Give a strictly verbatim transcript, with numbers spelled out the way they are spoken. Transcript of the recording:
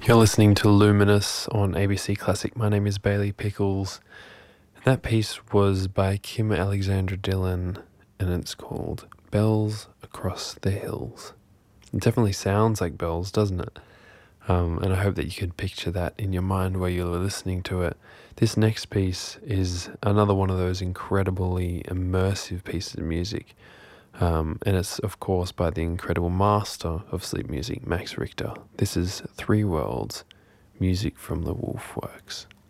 You're listening to Luminous on A B C Classic. My name is Bailey Pickles. That piece was by Kim Alexandra Dillon, and it's called Bells Across the Hills. It definitely sounds like bells, doesn't it? Um, and I hope that you could picture that in your mind while you were listening to it. This next piece is another one of those incredibly immersive pieces of music. Um, and it's, of course, by the incredible master of sleep music, Max Richter. This is Three Worlds, music from the Wolfworks.